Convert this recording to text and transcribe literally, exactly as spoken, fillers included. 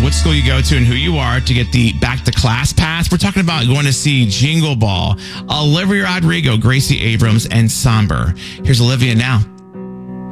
what school you go to and who you are to get the back to class pass. We're talking about going to see Jingle Ball, Olivia Rodrigo, Gracie Abrams, and Somber. Here's Olivia now.